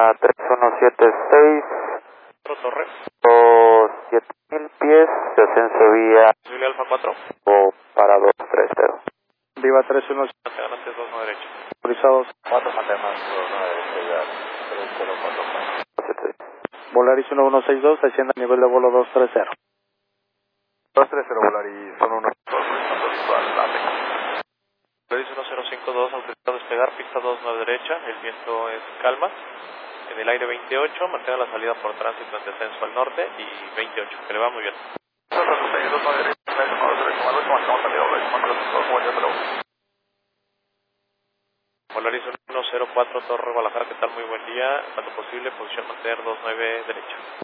3176, Torre. 7000 pies, descenso vía Posible Alfa 4. o para 230. Viva 31. Mantengan antes 2 9 derecha. Autorizados. 4 mantengan 2 9 derecha. 3044. Volaris 1162, descienda a nivel de vuelo 230. 230 Volaris 112. Volaris 1052, autorizado a despegar, pista 29 derecha, el viento es calma. En el aire 28, mantenga la salida por tránsito en descenso al norte y 28, que le va muy bien. Volaris 104, Torre Guadalajara, ¿qué tal? Muy buen día. Cuando posible, posición mantener 29 derecha.